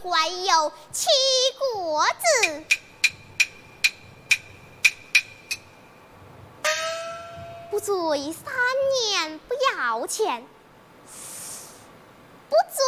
怀有七国子。不追3年不要钱，不追